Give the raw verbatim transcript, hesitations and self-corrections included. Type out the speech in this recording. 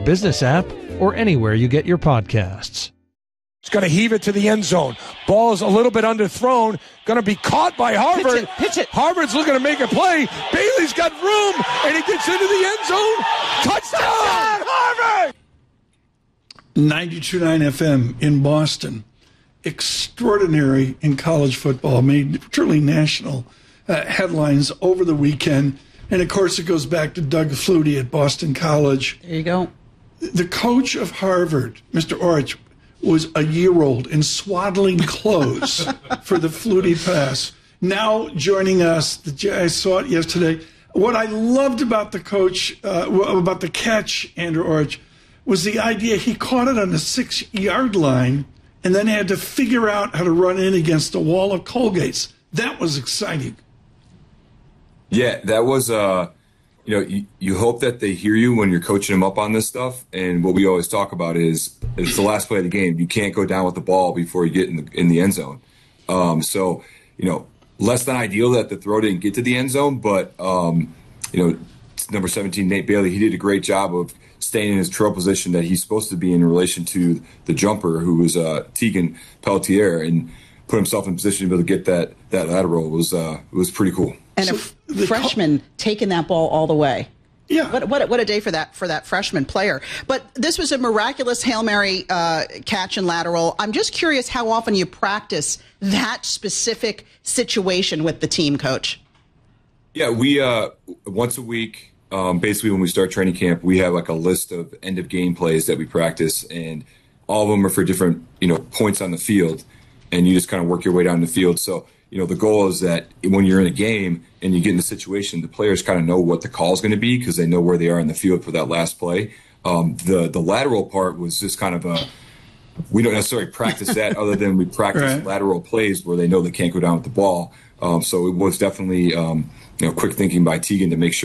business app, or anywhere you get your podcasts. It's going to heave it to the end zone. Ball's a little bit underthrown. Going to be caught by Harvard. Pitch it, pitch it. Harvard's looking to make a play. Bailey's got room, and he gets into the end zone. Touchdown, Touchdown Harvard! ninety-two point nine F M in Boston. Extraordinary in college football. Made truly national uh, headlines over the weekend. And, of course, it goes back to Doug Flutie at Boston College. There you go. The coach of Harvard, Mister Orich, was a year old in swaddling clothes for the Flutie pass. Now joining us, the, I saw it yesterday. What I loved about the coach, uh, about the catch, Andrew Orich, was the idea he caught it on the six-yard line and then had to figure out how to run in against a wall of Colgates. That was exciting. Yeah, that was, uh, you know, you, you hope that they hear you when you're coaching them up on this stuff. And what we always talk about is it's the last play of the game. You can't go down with the ball before you get in the in the end zone. Um, so, you know, less than ideal that the throw didn't get to the end zone, but, um, you know, number seventeen, Nate Bailey, he did a great job of staying in his trail position that he's supposed to be in relation to the jumper, who was uh, Tegan Pelletier, and put himself in position to be able to get that that lateral. It was uh, it was pretty cool. And so a f- freshman co- taking that ball all the way. Yeah. What, what, what a day for that for that freshman player. But this was a miraculous Hail Mary uh, catch and lateral. I'm just curious how often you practice that specific situation with the team, Coach. Yeah, we uh, once a week. Um, basically, when we start training camp, we have like a list of end of game plays that we practice, and all of them are for different, you know, points on the field, and you just kind of work your way down the field. So, you know, the goal is that when you're in a game and you get in the situation, the players kind of know what the call is going to be because they know where they are in the field for that last play. Um, the the lateral part was just kind of a we don't necessarily practice that other than we practice right. lateral plays where they know they can't go down with the ball. Um, so it was definitely um, you know quick thinking by Tegan to make sure.